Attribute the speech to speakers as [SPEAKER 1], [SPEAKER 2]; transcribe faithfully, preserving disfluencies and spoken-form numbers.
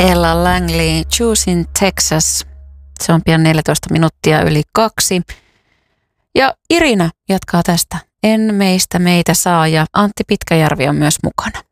[SPEAKER 1] Ella Langley, Choose in Texas. Se on pian neljätoista minuuttia yli kaksi. Ja Irina jatkaa tästä. En meistä meitä saa ja Antti Pitkäjärvi on myös mukana.